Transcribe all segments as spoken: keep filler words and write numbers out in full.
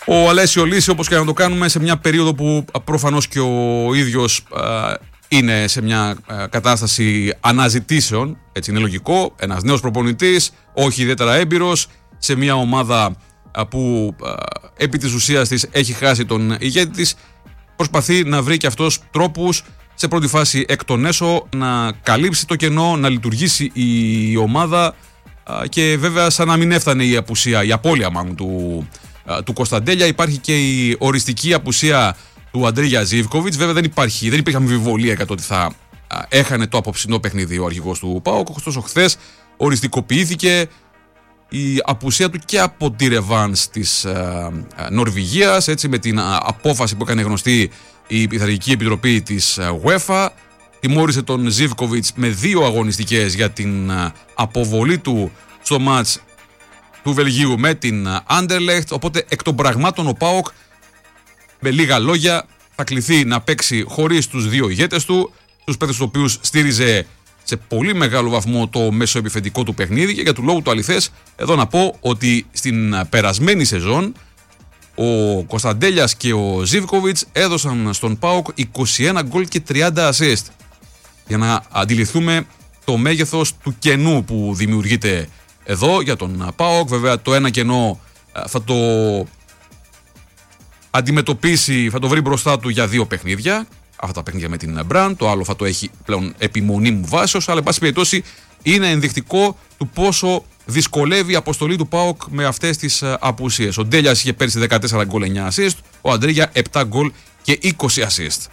Ο Αλέσιο Λύση, όπως και να το κάνουμε, σε μια περίοδο που προφανώς και ο ίδιος α, είναι σε μια α, κατάσταση αναζητήσεων, έτσι είναι λογικό, ένας νέος προπονητής, όχι ιδιαίτερα έμπειρος, σε μια ομάδα α, που α, επί της ουσίας της έχει χάσει τον ηγέτη της, προσπαθεί να βρει και αυτός τρόπους σε πρώτη φάση εκ των έσω να καλύψει το κενό, να λειτουργήσει η ομάδα α, και βέβαια σαν να μην έφτανε η απουσία, η απώλεια μάλλον του του Κωνσταντέλια. Υπάρχει και η οριστική απουσία του Αντρίγια Ζίβκοβιτς. Βέβαια δεν υπάρχει, δεν υπήρχε αμφιβολία για το ότι θα έχανε το απόψινό παιχνίδι ο αρχηγός του ΠΑΟΚ. Ωστόσο χθες οριστικοποιήθηκε η απουσία του και από τη ρεβάνς της α, Νορβηγίας, έτσι, με την α, απόφαση που έκανε γνωστή η Πειθαρχική Επιτροπή της UEFA. Τιμώρησε τον Ζίβκοβιτς με δύο αγωνιστικές για την α, αποβολή του στο μάτς του Βελγίου με την Άντερλεχτ. Οπότε εκ των πραγμάτων ο ΠΑΟΚ με λίγα λόγια θα κληθεί να παίξει χωρίς τους δύο ηγέτες του, τους παίκτες τους οποίους στήριζε σε πολύ μεγάλο βαθμό το μέσο επιθετικό του παιχνίδι, και για του λόγου του αληθές εδώ να πω ότι στην περασμένη σεζόν ο Κωνσταντέλιας και ο Ζίβκοβιτς έδωσαν στον ΠΑΟΚ είκοσι ένα γκολ και τριάντα assist, για να αντιληφθούμε το μέγεθος του κενού που δημιουργείται εδώ για τον ΠΑΟΚ. Βέβαια το ένα κενό θα το αντιμετωπίσει, θα το βρει μπροστά του για δύο παιχνίδια, αυτά τα παιχνίδια με την Μπραν, το άλλο θα το έχει πλέον επιμονή μου βάσεως, αλλά εν πάση περιπτώσει είναι ενδεικτικό του πόσο δυσκολεύει η αποστολή του ΠΑΟΚ με αυτές τις απουσίες. Ο Ντέλιας είχε πέρσι δεκατέσσερα γκολ εννιά assist, ο Αντρίγια επτά γκολ και είκοσι assist.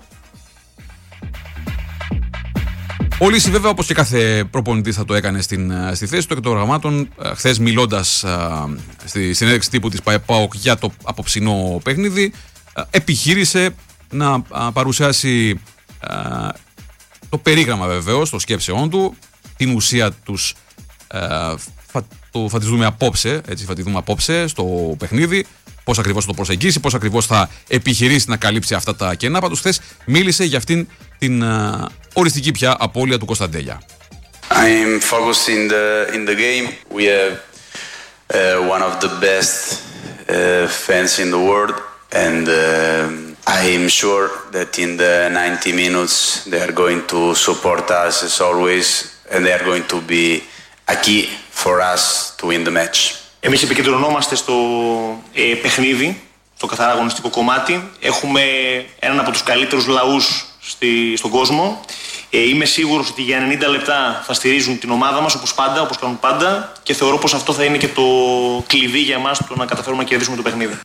Ο Λύση βέβαια, όπως και κάθε προπονητής θα το έκανε στην, στη θέση του εκ των πραγμάτων, χθες μιλώντας α, στη συνέντευξη τύπου της ΠΑΟΚ για το απόψινό παιχνίδι, α, επιχείρησε να α, παρουσιάσει α, το περίγραμμα βεβαίως των σκέψεών του, την ουσία τους α, θα, το, θα τις δούμε απόψε, έτσι, θα τη δούμε απόψε στο παιχνίδι, πώς ακριβώς θα το προσεγγίσει, πώς ακριβώς θα επιχειρήσει να καλύψει αυτά τα κενά. Πάντως χθες μίλησε για αυτήν την uh, οριστική πια απώλεια του Κωνσταντέλια. I'm focused in the in the game. We have uh, one of the best uh, fans in the world, and uh, I am sure that in the ninety minutes they are going to support us as always, and they are going to be a key for us to win the match. Εμείς επικεντρωνόμαστε στο ε, παιχνίδι, στο καθαρά αγωνιστικό κομμάτι. Έχουμε έναν από τους καλύτερους λαούς στη, στον κόσμο. Ε, είμαι σίγουρος ότι για ενενήντα λεπτά θα στηρίζουν την ομάδα μας όπως πάντα, όπως κάνουν πάντα, και θεωρώ πως αυτό θα είναι και το κλειδί για εμάς το να καταφέρουμε να κερδίσουμε το παιχνίδι.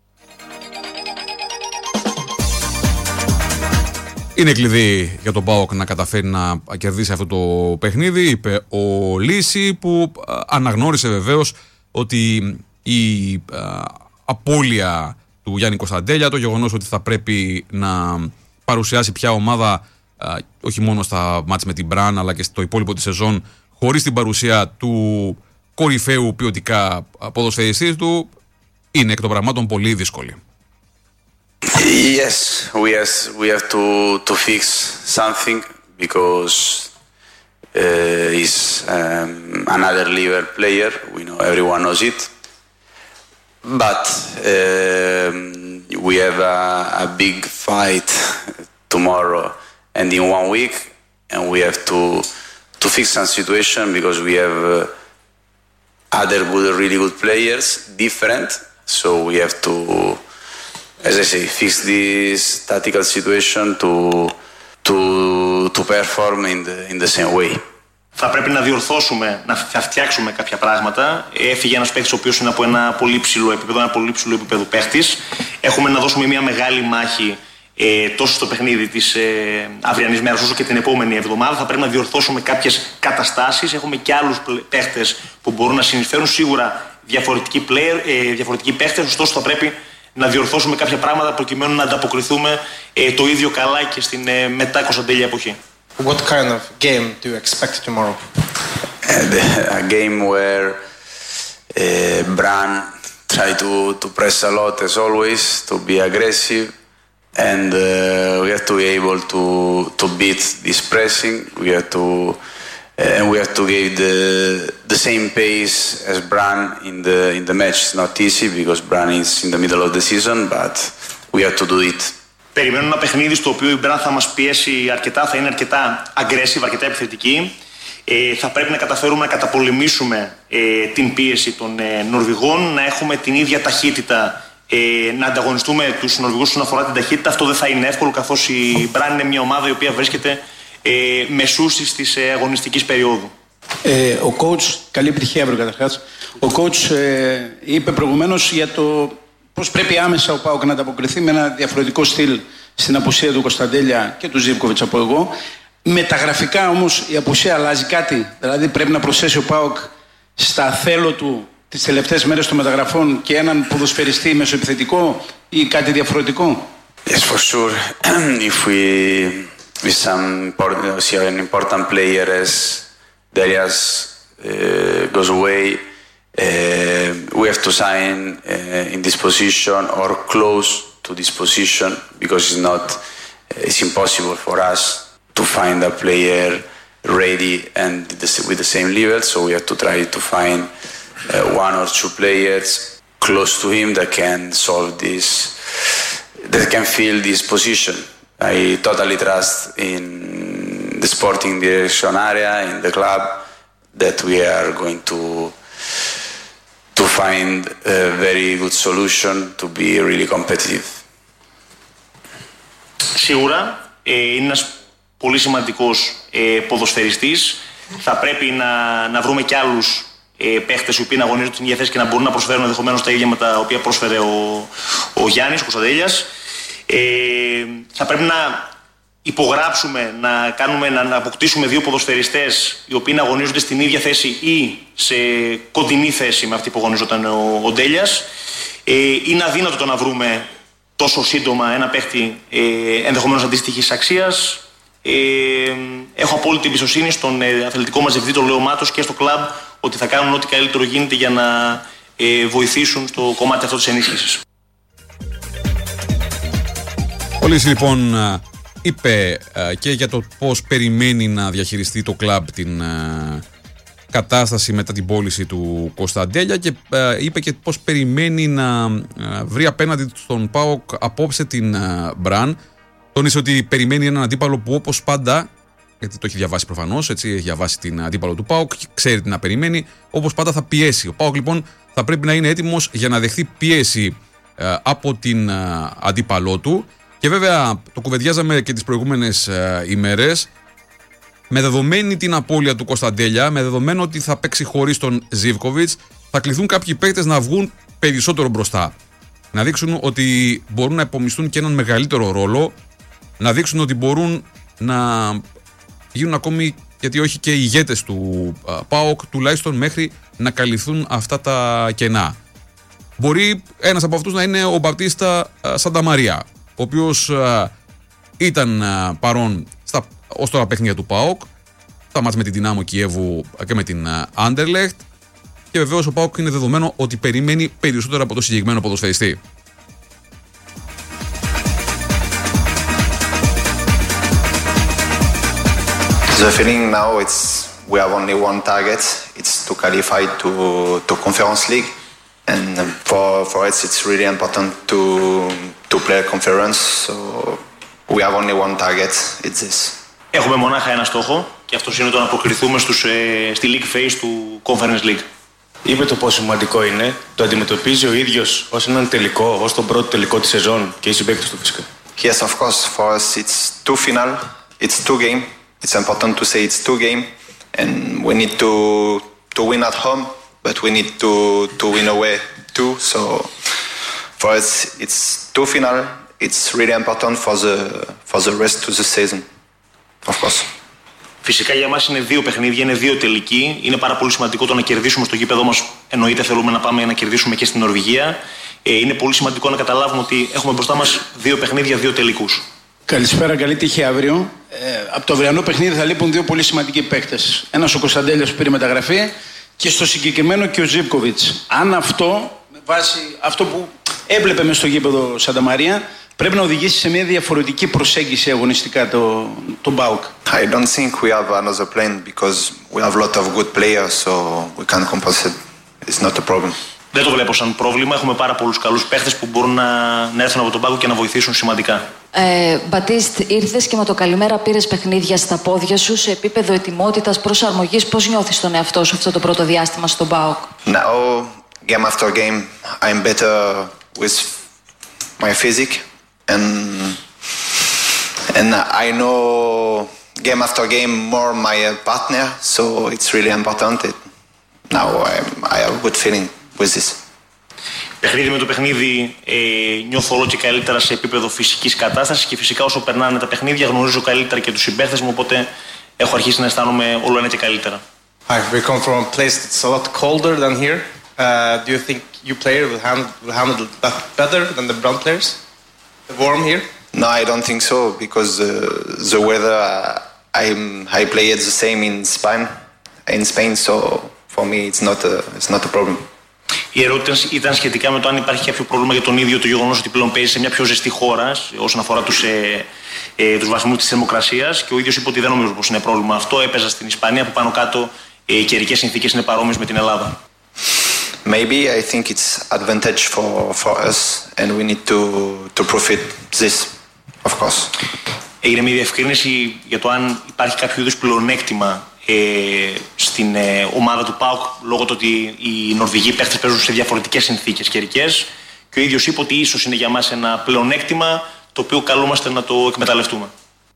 Είναι κλειδί για τον ΠΑΟΚ να καταφέρει να κερδίσει αυτό το παιχνίδι, είπε ο Λύση, που αναγνώρισε βεβαίως ότι η α, απώλεια του Γιάννη Κωνσταντέλια, το γεγονός ότι θα πρέπει να παρουσιάσει πια ομάδα α, όχι μόνο στα μάτς με την Μπραν αλλά και στο υπόλοιπο της σεζόν χωρίς την παρουσία του κορυφαίου ποιοτικά ποδοσφαιριστή του, είναι εκ των πραγμάτων πολύ δύσκολη. Yes, we have, we have to, to fix something because uh, he's um, another Liverpool player. We know, everyone knows it. But uh, we have a, a big fight tomorrow and in one week, and we have to to fix some situation because we have uh, other good, really good players, different. So we have to, as I say, fix this tactical situation to to to perform in the in the same way. Θα πρέπει να διορθώσουμε, να φτιάξουμε κάποια πράγματα. Έφυγε ένας παίκτης ο οποίος είναι από ένα πολύ ψηλό επίπεδο, ένα πολύ ψηλό επίπεδο παίκτης. Έχουμε να δώσουμε μια μεγάλη μάχη ε, τόσο στο παιχνίδι της ε, αυριανής μέρας όσο και την επόμενη εβδομάδα. Θα πρέπει να διορθώσουμε κάποιες καταστάσεις. Έχουμε και άλλους παίκτες που μπορούν να συνεισφέρουν, σίγουρα διαφορετικοί, player, ε, διαφορετικοί παίκτες, ωστόσο θα πρέπει να διορθώσουμε κάποια πράγματα προκειμένου να ανταποκριθούμε ε, το ίδιο καλά και στην ε, μετά Κωνσταντέλια εποχή. What kind of game do you expect tomorrow? Uh, a game where uh, Bran try to, to press a lot as always, to be aggressive, and uh, we have to be able to to beat this pressing. We have to uh, and we have to give the the same pace as Bran in the in the match. It's not easy because Bran is in the middle of the season, but we have to do it. Περιμένω ένα παιχνίδι στο οποίο η Μπραν θα μας πιέσει αρκετά, θα είναι αρκετά aggressive, αρκετά επιθετική. Ε, θα πρέπει να καταφέρουμε να καταπολεμήσουμε ε, την πίεση των ε, Νορβηγών, να έχουμε την ίδια ταχύτητα, ε, να ανταγωνιστούμε τους Νορβηγούς όσον αφορά την ταχύτητα. Αυτό δεν θα είναι εύκολο, καθώς η Μπραν είναι μια ομάδα η οποία βρίσκεται ε, μεσούσης της ε, αγωνιστικής περίοδου. Ε, ο coach, καλή επιτυχία αύριο καταρχάς. Ο coach ε, είπε προηγουμένως για το πώς πρέπει άμεσα ο ΠΑΟΚ να ανταποκριθεί με ένα διαφορετικό στυλ στην απουσία του Κωνσταντέλια και του Ζίβκοβιτς από εγώ. Μεταγραφικά όμως η απουσία αλλάζει κάτι. Δηλαδή πρέπει να προσθέσει ο ΠΑΟΚ στα θέλω του τις τελευταίες μέρες των μεταγραφών και έναν ποδοσφαιριστή μεσοεπιθετικό ή κάτι διαφορετικό. Yes, for sure. If we with some see an important player as Darius uh, goes away, uh, we have to sign uh, in this position or close to this position because it's not it's impossible for us to find a player ready and with the same level, so we have to try to find uh, one or two players close to him that can solve this, that can fill this position. I totally trust in the sporting direction area, in the club, that we are going to to find a very good solution to be really competitive. Σίγουρα ε, είναι ένας πολύ σημαντικός ε, ποδοσφαιριστής. Θα πρέπει να, να βρούμε κι άλλους ε, παίχτες οι οποίοι να αγωνίζονται την ίδια θέση και να μπορούν να προσφέρουν ενδεχομένως τα ίδια με τα οποία πρόσφερε ο, ο Γιάννης, ο Κωνσταντέλιας. Ε, θα πρέπει να υπογράψουμε, να, κάνουμε, να, να αποκτήσουμε δύο ποδοσφαιριστές οι οποίοι να αγωνίζονται στην ίδια θέση ή σε κοντινή θέση με αυτή που αγωνίζονταν ο, ο Ντέλιας. Ε, είναι αδύνατο το να βρούμε τόσο σύντομα ένα παίχτη ε, ενδεχομένως αντίστοιχης αξίας. Ε, έχω απόλυτη εμπιστοσύνη στον ε, αθλητικό μας διευθυντή, τον Λέο Μάτος, και στο κλαμπ ότι θα κάνουν ό,τι καλύτερο γίνεται για να ε, βοηθήσουν στο κομμάτι αυτό της ενίσχυσης. Ο Λύση λοιπόν είπε και για το πώς περιμένει να διαχειριστεί το κλαμπ την κατάσταση μετά την πώληση του Κωνσταντέλια και είπε και πώς περιμένει να βρει απέναντι στον ΠΑΟΚ απόψε την Μπραν. Τόνισε ότι περιμένει έναν αντίπαλο που όπως πάντα, γιατί το έχει διαβάσει προφανώς, έτσι, έχει διαβάσει την αντίπαλο του ΠΑΟΚ, ξέρει τι να περιμένει, όπως πάντα θα πιέσει. Ο ΠΑΟΚ λοιπόν θα πρέπει να είναι έτοιμος για να δεχθεί πίεση από την αντίπαλό του. Και βέβαια το κουβεντιάζαμε και τις προηγούμενες ε, ημέρες, με δεδομένη την απώλεια του Κωνσταντέλια, με δεδομένο ότι θα παίξει χωρίς τον Ζίβκοβιτς, θα κληθούν κάποιοι παίκτες να βγουν περισσότερο μπροστά. Να δείξουν ότι μπορούν να υπομισθούν και έναν μεγαλύτερο ρόλο, να δείξουν ότι μπορούν να γίνουν ακόμη, γιατί όχι και οι ηγέτες του ε, ΠΑΟΚ, τουλάχιστον μέχρι να καλυφθούν αυτά τα κενά. Μπορεί ένας από αυτούς να είναι ο Μπαπτίστα ε, Σανταμαρία, ο οποίος α, ήταν α, παρόν στα ως τώρα παιχνίδια του ΠΑΟΚ, στα μάτς με την Δυνάμο Κιέβου και με την Άντερλεχτ, και βεβαίως ο ΠΑΟΚ είναι δεδομένο ότι περιμένει περισσότερο από το συγκεκριμένο ποδοσφαιριστή. The feeling now it's we have only one target, it's to qualify to to Conference League. And for for us, it's really important to to play a conference. So we have only one target. It's this. Έχουμε μονάχα ένα στόχο και αυτό είναι το να προκριθούμε στους, ε, στη League Phase του Conference League. Είπε το πόσο σημαντικό είναι. Το αντιμετωπίζει ο ίδιος ως έναν τελικό, ως τον πρώτο τελικό της σεζόν και οι συμπαίκτες του φυσικά. Yes, of course. For us, it's two final. It's two game. It's important to say it's two game, and we need to to win at home. But we need to to win away too. So for us, it's two final. It's really important for the for the rest of the season, of course. Φυσικά για μας είναι δύο παιχνίδια, είναι δύο τελικοί. Είναι πάρα πολύ σημαντικό το να κερδίσουμε στο γήπεδό μας. Εννοείται θέλουμε να πάμε να κερδίσουμε και στην Νορβηγία. Ε, είναι πολύ σημαντικό να καταλάβουμε ότι έχουμε μπροστά μας δύο παιχνίδια, δύο τελικούς. Καλησπέρα, καλή τύχη αύριο. Ε, από το αυριανό παιχνίδι θα λείπουν δύο πολύ σημαντικοί παίκτες. Ένας ο Κωνσταντέλιας που πήρε μεταγραφή, και στο συγκεκριμένο και ο Ζίβκοβιτς. Αν αυτό, με βάση αυτό που έβλεπε μες στο γήπεδο Σανταμαρία, πρέπει να οδηγήσει σε μια διαφορετική προσέγγιση αγωνιστικά το, το ΠΑΟΚ. I don't think we have another plan because we have a lot of good players, so we can compensate. It's not a problem. Δεν το βλέπω σαν πρόβλημα. Έχουμε πάρα πολλούς καλούς παίχτες που μπορούν να, να έρθουν από τον πάγκο και να βοηθήσουν σημαντικά. Ε, Μπατίστ, ήρθες και με το καλημέρα πήρες παιχνίδια στα πόδια σου σε επίπεδο ετοιμότητας, προσαρμογής. Πώς νιώθεις τον εαυτό σου αυτό το πρώτο διάστημα στον ΠΑΟΚ? Now, game after game, I'm better with my physique and and I know game after game more my partner, so it's really important. It, now I'm, I have a good feeling with this. Παιχνίδι με το παιχνίδι ε, νιώθω όλο και καλύτερα σε επίπεδο φυσικής κατάστασης και φυσικά όσο περνάνε τα παιχνίδια γνωρίζω καλύτερα και τους συμπαίχτες μου, οπότε έχω αρχίσει να αισθάνομαι όλο ένα και καλύτερα. Hi, we come from a place that's a lot colder than here. Uh, do you think you player will handle, will handle that better than the brown players? The warm here? No, I don't think so because uh, the weather uh, I'm I play it the same in Spain, in Spain, so for me it's not a it's not a problem. Η ερώτηση ήταν σχετικά με το αν υπάρχει κάποιο πρόβλημα για τον ίδιο το γεγονός ότι πλέον παίζει σε μια πιο ζεστή χώρα όσον αφορά τους, ε, ε, τους βαθμούς της θερμοκρασίας και ο ίδιος είπε ότι δεν νομίζω πως είναι πρόβλημα αυτό. Έπαιζα στην Ισπανία που πάνω κάτω ε, οι καιρικές συνθήκες είναι παρόμοιες με την Ελλάδα. Maybe I think it's advantage for, for us and we need to, to profit this, of course. Έγινε μια διευκρίνηση για το αν υπάρχει κάποιο είδους πλεονέκτημα ε, στην ε, ομάδα του ΠΑΟΚ λόγω του ότι οι Νορβηγοί παίχτες παίζουν σε διαφορετικές συνθήκες καιρικές και ο ίδιος είπε ότι ίσως είναι για μας ένα πλεονέκτημα το οποίο καλούμαστε να το εκμεταλλευτούμε.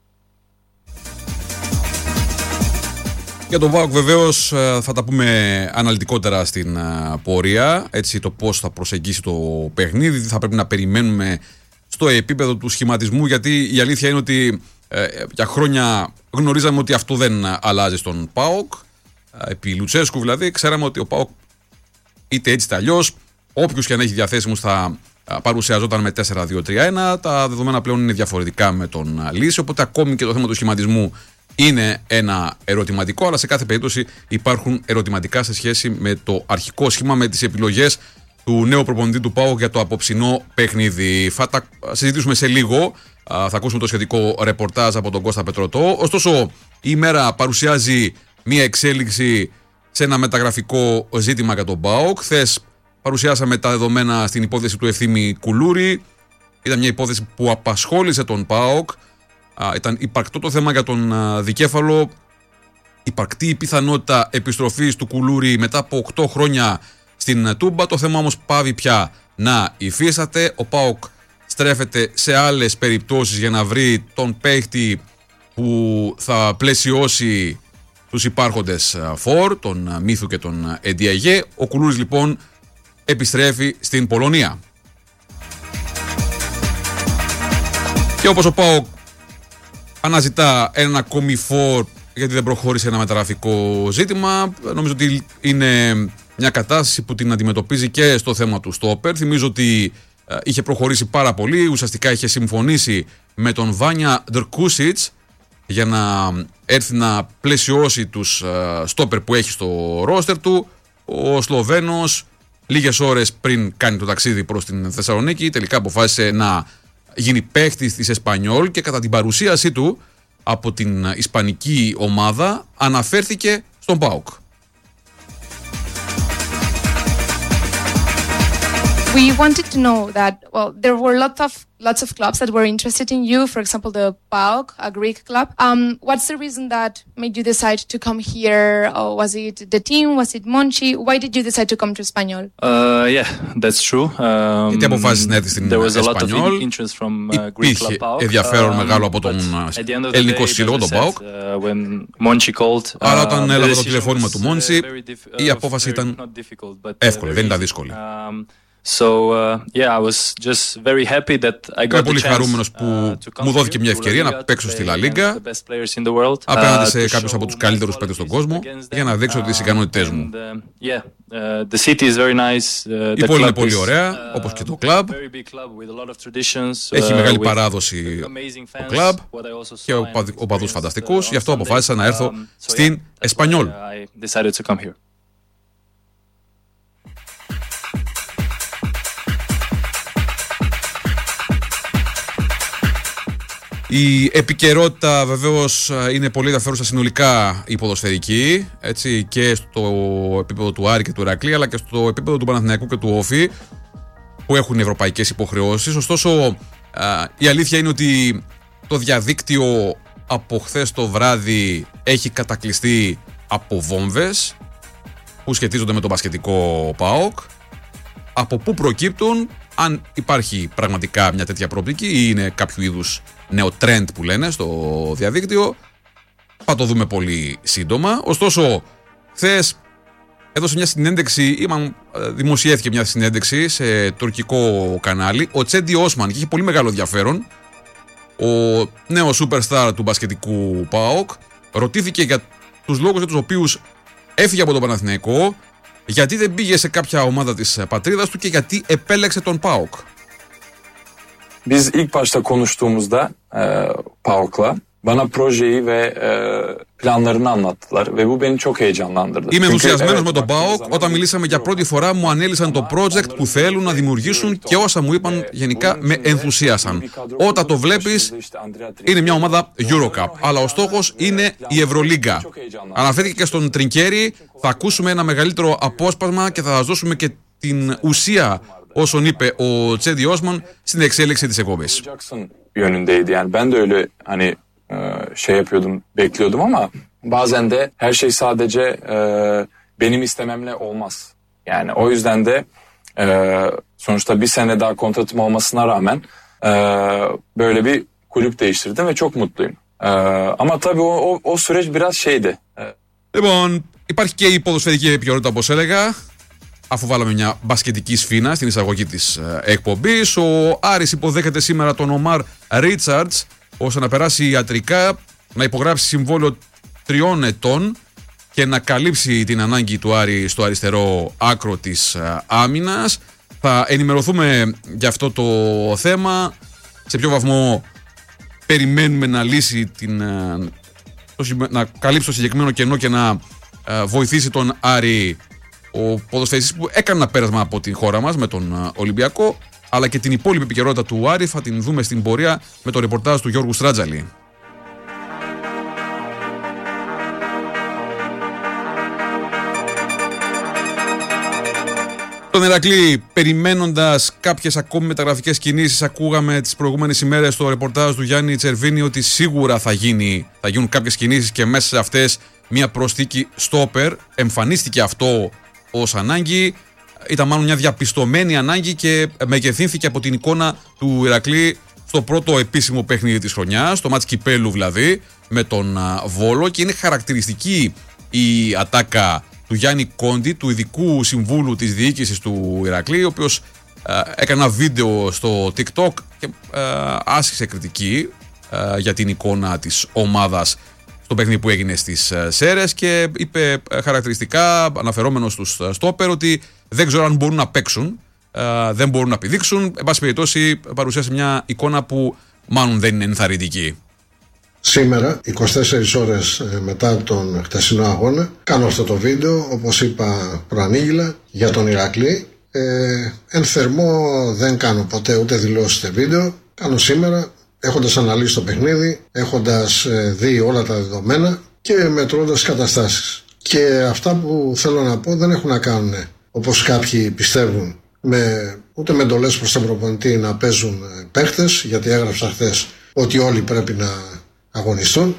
Για τον ΠΑΟΚ βεβαίως θα τα πούμε αναλυτικότερα στην πορεία, έτσι το πώς θα προσεγγίσει το παιχνίδι, θα πρέπει να περιμένουμε στο επίπεδο του σχηματισμού, γιατί η αλήθεια είναι ότι ε, για χρόνια γνωρίζαμε ότι αυτό δεν αλλάζει στον ΠΑΟΚ, επί Λουτσέσκου δηλαδή, ξέραμε ότι ο ΠΑΟΚ είτε έτσι είτε αλλιώς, όποιος και αν έχει διαθέσιμους θα παρουσιαζόταν με τέσσερα δύο τρία ένα, τα δεδομένα πλέον είναι διαφορετικά με τον Λύση, οπότε ακόμη και το θέμα του σχηματισμού είναι ένα ερωτηματικό, αλλά σε κάθε περίπτωση υπάρχουν ερωτηματικά σε σχέση με το αρχικό σχήμα, με τις επιλογές του νέου προπονητή του ΠΑΟΚ για το απόψινό παιχνίδι. Θα τα συζητήσουμε σε λίγο, θα ακούσουμε το σχετικό ρεπορτάζ από τον Κώστα Πετρωτό. Ωστόσο, η ημέρα παρουσιάζει μία εξέλιξη σε ένα μεταγραφικό ζήτημα για τον ΠΑΟΚ. Χθες παρουσιάσαμε τα δεδομένα στην υπόθεση του Ευθύμη Κουλούρη. Ήταν μια υπόθεση που απασχόλησε τον ΠΑΟΚ. Ήταν υπαρκτό το θέμα για τον δικέφαλο. Υπαρκτή η πιθανότητα επιστροφής του Κουλούρη μετά από οκτώ χρόνια στην Τούμπα. Το θέμα όμως πάβει πια να υφίσταται. Ο ΠΑΟΚ στρέφεται σε άλλες περιπτώσεις για να βρει τον παίχτη που θα πλαισιώσει τους υπάρχοντες φορ, τον Μίθου και τον Εντιαγέ. Ο Κουλούρης λοιπόν επιστρέφει στην Πολωνία. Και όπως ο ΠΑΟΚ αναζητά ένα ακόμη φορ γιατί δεν προχώρησε ένα μεταγραφικό ζήτημα, νομίζω ότι είναι μια κατάσταση που την αντιμετωπίζει και στο θέμα του στόπερ. Θυμίζω ότι είχε προχωρήσει πάρα πολύ, ουσιαστικά είχε συμφωνήσει με τον Βάνια Ντρκούσιτς για να έρθει να πλαισιώσει τους στόπερ που έχει στο ρόστερ του. Ο Σλοβαίνος λίγες ώρες πριν κάνει το ταξίδι προς την Θεσσαλονίκη τελικά αποφάσισε να γίνει παίχτης της Εσπανιόλ και κατά την παρουσίασή του από την ισπανική ομάδα αναφέρθηκε στον ΠΑΟΚ. We wanted to know that, well, there were lots of lots of clubs that were interested in you. For example, the PAOK, a Greek club. Um, what's the reason that made you decide to come here? Or was it the team? Was it Monchi? Why did you decide to come to Espanyol? Uh, yeah, that's true. Um, Γιατί αποφάσισε να έρθει στην Εσπανιόλ. Υπήρχε ενδιαφέρον μεγάλο από τον ελληνικό σύλλογο, τον ΠΑΟΚ. Αλλά όταν έλαβε το τηλεφώνημα του Μόντσι, η απόφαση ήταν εύκολη, δεν ήταν δύσκολη. So, uh, yeah, I was just very happy that I got Είμαι πολύ χαρούμενος που uh, μου δόθηκε μια ευκαιρία να παίξω στη Λα Λίγκα απέναντι σε κάποιους από τους καλύτερους παίκτες στον κόσμο για να δείξω τις ικανότητές μου. Η πόλη είναι πολύ ωραία, όπως και το κλαμπ. Έχει μεγάλη παράδοση το κλαμπ και οπαδούς φανταστικούς. Γι' αυτό αποφάσισα να έρθω στην Εσπανιόλ. Η επικαιρότητα βεβαίως είναι πολύ ενδιαφέρουσα συνολικά η ποδοσφαιρική, έτσι, και στο επίπεδο του Άρη και του Ηρακλή, αλλά και στο επίπεδο του Παναθηναϊκού και του Όφη, που έχουν ευρωπαϊκές υποχρεώσεις. Ωστόσο, η αλήθεια είναι ότι το διαδίκτυο από χθες το βράδυ έχει κατακλειστεί από βόμβες που σχετίζονται με τον μπασκετικό ΠΑΟΚ. Από πού προκύπτουν, αν υπάρχει πραγματικά μια τέτοια προοπτική ή είναι κάποιο είδους νέο trend που λένε στο διαδίκτυο, θα το δούμε πολύ σύντομα. Ωστόσο, χθες έδωσε μια συνέντευξη, ή μάλλον δημοσιεύθηκε μια συνέντευξη σε τουρκικό κανάλι, ο Τσέντι Όσμαν, και είχε πολύ μεγάλο ενδιαφέρον. Ο νέος superstar του μπασκετικού ΠΑΟΚ ρωτήθηκε για τους λόγους για τους οποίους έφυγε από τον Παναθηναϊκό, γιατί δεν πήγε σε κάποια ομάδα της πατρίδας του και γιατί επέλεξε τον ΠΑΟΚ. Biz ilk başta konuştuğumuzda e, PAOK'la bana projeyi ve e, planlarını anlattılar ve bu beni çok heyecanlandırdı. Είμαι ενθουσιασμένος με τον ΠΑΟΚ. Όταν μιλήσαμε για πρώτη φορά μου ανέλησαν το project που θέλουν να δημιουργήσουν και όσα μου είπαν γενικά με ενθουσίασαν. Όταν το βλέπεις είναι μια ομάδα Eurocup, αλλά ο στόχος είναι η Ευρωλίγκα. Αναφέρθηκε και στον Τρινκέρι, θα ακούσουμε ένα μεγαλύτερο απόσπασμα και θα σας δώσουμε και την ουσία όσον είπε ο Τσέντι Όσμαν στην εξέλιξη της εκπομπής. Yönündeydi. Yani ben de öyle hani şey yapıyordum, bekliyordum ama bazen de her şey sadece e, benim istememle olmaz. Yani o yüzden de e, sonuçta bir sene daha kontratım olmasına rağmen e, böyle bir kulüp değiştirdim ve çok mutluyum. E, ama tabii o, o, o süreç biraz şeydi. Λοιπόν, υπάρχει και η ποδοσφαιρική επικαιρότητα, όπως έλεγα, αφού βάλαμε μια μπασκετική σφήνα στην εισαγωγή της εκπομπής. Ο Άρης υποδέχεται σήμερα τον Ομάρ Ρίτσαρτς ώστε να περάσει ιατρικά, να υπογράψει συμβόλαιο τριών ετών και να καλύψει την ανάγκη του Άρη στο αριστερό άκρο της άμυνας. Θα ενημερωθούμε για αυτό το θέμα, σε ποιο βαθμό περιμένουμε να λύσει την, να καλύψει το συγκεκριμένο κενό και να βοηθήσει τον Άρη, ο ποδοσφαιριστής που έκανε ένα πέρασμα από την χώρα μας με τον Ολυμπιακό, αλλά και την υπόλοιπη επικαιρότητα του Άρη θα την δούμε στην πορεία με το ρεπορτάζ του Γιώργου Στράτζαλη. Τον Ηρακλή, περιμένοντας κάποιες ακόμη μεταγραφικές κινήσεις, ακούγαμε τις προηγούμενες ημέρες στο ρεπορτάζ του Γιάννη Τσερβίνη ότι σίγουρα θα, γίνει, θα γίνουν κάποιες κινήσεις και μέσα σε αυτές μια προσθήκη στόπερ. Εμφανίστηκε αυτό ως ανάγκη, ήταν μάλλον μια διαπιστωμένη ανάγκη και μεγεθύνθηκε από την εικόνα του Ηρακλή στο πρώτο επίσημο παιχνίδι της χρονιάς, το μάτς κυπέλου δηλαδή, με τον Βόλο, και είναι χαρακτηριστική η ατάκα του Γιάννη Κόντι, του ειδικού συμβούλου της διοίκησης του Ηρακλή, ο οποίος ε, έκανε ένα βίντεο στο TikTok και ε, άσκησε κριτική ε, για την εικόνα της ομάδας στο παιχνίδι που έγινε στις Σέρρες και είπε χαρακτηριστικά, αναφερόμενος στους στόπερ, ότι δεν ξέρω αν μπορούν να παίξουν, δεν μπορούν να πηδήξουν. Εν πάση περιπτώσει, παρουσίασε μια εικόνα που μάλλον δεν είναι ενθαρρυντική. Σήμερα, είκοσι τέσσερις ώρες μετά τον χτεσινό αγώνα, κάνω αυτό το βίντεο, όπως είπα προανήγγυλα, για τον Ηρακλή. Ε, εν θερμό δεν κάνω ποτέ ούτε δηλώσεις ούτε βίντεο. Κάνω σήμερα, έχοντας αναλύσει το παιχνίδι, έχοντας δει όλα τα δεδομένα και μετρώντας καταστάσεις. Και αυτά που θέλω να πω δεν έχουν να κάνουν, όπως κάποιοι πιστεύουν, με, ούτε με εντολές προς τον προπονητή να παίζουν παίχτες, γιατί έγραψα χθες ότι όλοι πρέπει να αγωνιστούν.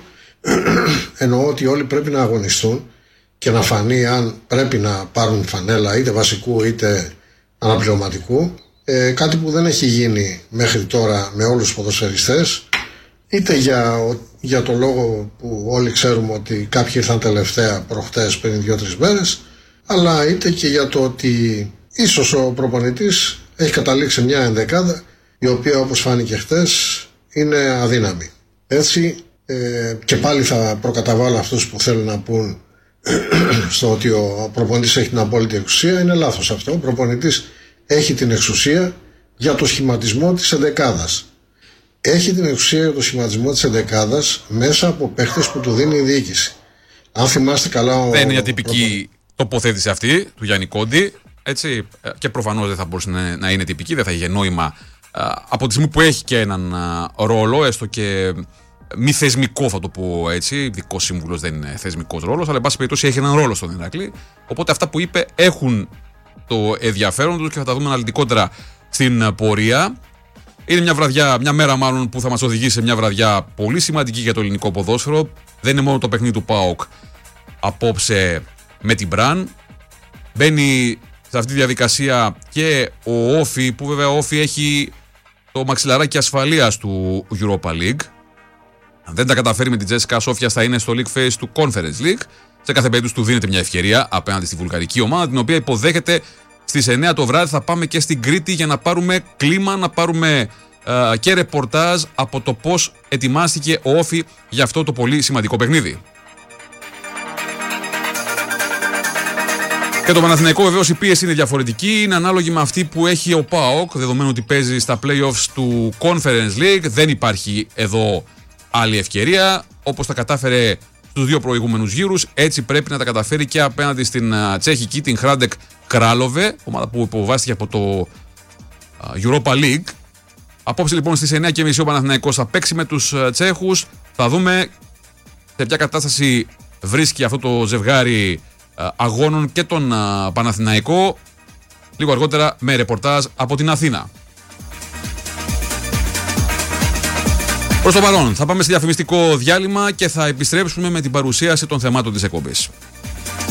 Εννοώ ότι όλοι πρέπει να αγωνιστούν και να φανεί αν πρέπει να πάρουν φανέλα είτε βασικού είτε αναπληρωματικού. Ε, κάτι που δεν έχει γίνει μέχρι τώρα με όλους τους ποδοσφαιριστές, είτε για, για το λόγο που όλοι ξέρουμε ότι κάποιοι ήρθαν τελευταία προχτές πριν δύο-τρεις μέρες, αλλά είτε και για το ότι ίσως ο προπονητής έχει καταλήξει μια ενδεκάδα η οποία, όπως φάνηκε χτες, είναι αδύναμη. Έτσι ε, και πάλι θα προκαταβάλω αυτούς που θέλουν να πούν στο ότι ο προπονητής έχει την απόλυτη εξουσία. Είναι λάθος αυτό. Ο προπονητής έχει την εξουσία για το σχηματισμό της ενδεκάδας. Έχει την εξουσία για το σχηματισμό της ενδεκάδας μέσα από παίχτες που του δίνει η διοίκηση. Αν θυμάστε καλά... Ο... Δεν είναι μια τυπική τοποθέτηση αυτή του Γιάννη Κόντι, έτσι, και προφανώς δεν θα μπορούσε να είναι τυπική, δεν θα είχε νόημα από τη στιγμή που έχει και έναν ρόλο, έστω και μη θεσμικό, θα το πω έτσι, δικός σύμβουλος δεν είναι θεσμικός ρόλος, αλλά εν πάση περιπτώσει έχει έναν ρόλο στον Ηράκλη. Οπότε αυτά που είπε έχουν το ενδιαφέρον τους και θα τα δούμε αναλυτικότερα στην πορεία. Είναι μια βραδιά, μια μέρα μάλλον που θα μας οδηγήσει σε μια βραδιά πολύ σημαντική για το ελληνικό ποδόσφαιρο. Δεν είναι μόνο το παιχνίδι του ΠΑΟΚ απόψε με την Μπραν. Μπαίνει σε αυτή τη διαδικασία και ο Όφι, που βέβαια ο Όφι έχει το μαξιλαράκι ασφαλείας του Europa League. Αν δεν τα καταφέρει με την Τζέσικα Σόφια, θα είναι στο League Phase του Conference League. Σε κάθε περίπτωση του δίνεται μια ευκαιρία απέναντι στη βουλγαρική ομάδα, την οποία υποδέχεται στις εννιά το βράδυ. Θα πάμε και στην Κρήτη για να πάρουμε κλίμα, να πάρουμε uh, και ρεπορτάζ από το πώς ετοιμάστηκε ο Όφι για αυτό το πολύ σημαντικό παιχνίδι. Και το Παναθηναϊκό, βεβαίως η πίεση είναι διαφορετική, είναι ανάλογη με αυτή που έχει ο ΠΑΟΚ, δεδομένου ότι παίζει στα playoffs του Conference League. Δεν υπάρχει εδώ άλλη ευκαιρία. Όπως τα κατάφερε στους δύο προηγούμενους γύρους, έτσι πρέπει να τα καταφέρει και απέναντι στην τσεχική, την Hrádek Králové, ομάδα που υποβάστηκε από το Europa League. Απόψε λοιπόν στις εννιά και μισή ο Παναθηναϊκός θα παίξει με τους Τσέχους. Θα δούμε σε ποια κατάσταση βρίσκει αυτό το ζευγάρι αγώνων και τον Παναθηναϊκό. Λίγο αργότερα με ρεπορτάζ από την Αθήνα. Προς το παρόν θα πάμε σε διαφημιστικό διάλειμμα και θα επιστρέψουμε με την παρουσίαση των θεμάτων της εκπομπής.